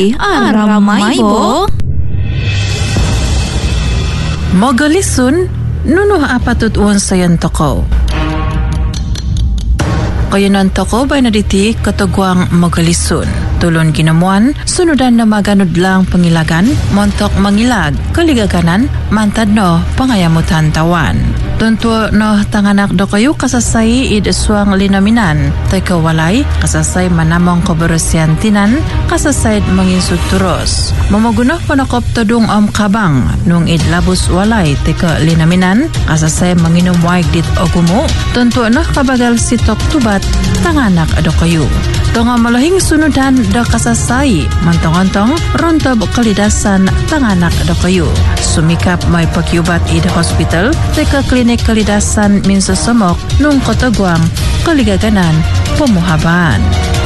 ramai bo. Mogalisun, nunuh apatut uwan sayan toko. Kayanan toko bay naditi kataguang mogalisun. Tulon ginamuan, sunudan na maganod lang pangilagan, montok mangilag, kaligaganan, mantad no, pangayamutan tawan. Tuntua no tanganak do kayo kasasay idaswang linaminan, tay kawalay, kasasay manamong kabarasyan tinan, kasasay manginsuturos. Mamaguno panakop tadung kabang, nung idlabos walay, tay ka linaminan, kasasay manginumwaig dit ogumo, tuntua no kabagal sitok tubat, tanganak do kayo. Tunga malahing sunudan da kasasay, mantong-antong, rontob kalidasan, tanganak do kayo. Sumikap may pagyubat id hospital, teka klinik kalidasan minsasamok, nung katagwang, kaligaganan, pamuhaban.